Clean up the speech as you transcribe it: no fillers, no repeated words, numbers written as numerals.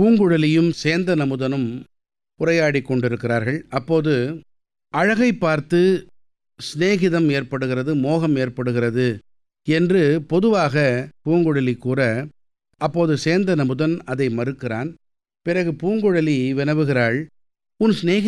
பூங்குழலியும் சேந்தன் அமுதனும் உரையாடிக் கொண்டிருக்கிறார்கள். அப்போது அழகை பார்த்து சிநேகிதம் ஏற்படுகிறது, மோகம் ஏற்படுகிறது என்று பொதுவாக பூங்குழலி கூற, அப்போது சேந்தன் அமுதன் அதை மறுக்கிறான். பிறகு பூங்குழலி வினவுகிறாள், உன் சிநேகிதம்